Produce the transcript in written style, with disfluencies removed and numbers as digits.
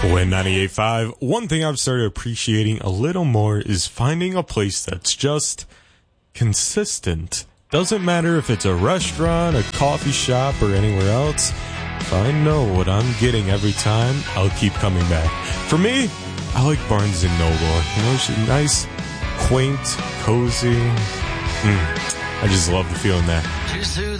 When 98.5, one thing I've started appreciating a little more is finding a place that's just consistent. Doesn't matter if it's a restaurant, a coffee shop, or anywhere else. If I know what I'm getting every time, I'll keep coming back. For me, I like Barnes & Noble. You know, it's nice, quaint, cozy. I just love the feeling that.